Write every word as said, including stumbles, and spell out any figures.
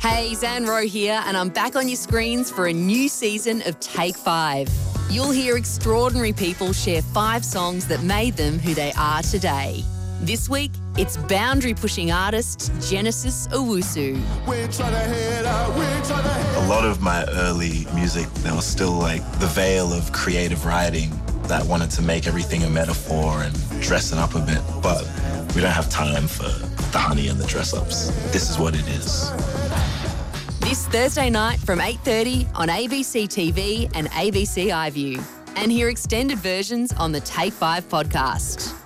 Hey, Zan Rowe here, and I'm back on your screens for a new season of Take Five. You'll hear extraordinary people share five songs that made them who they are today. This week, it's boundary-pushing artist Genesis Owusu. We're trying to head out, we're trying to head out. A lot of my early music, there was still like the veil of creative writing that wanted to make everything a metaphor and dress it up a bit, but we don't have time for the honey and the dress-ups. This is what it is. This Thursday night from eight thirty on A B C T V and A B C iView. And hear extended versions on the Take Five podcast.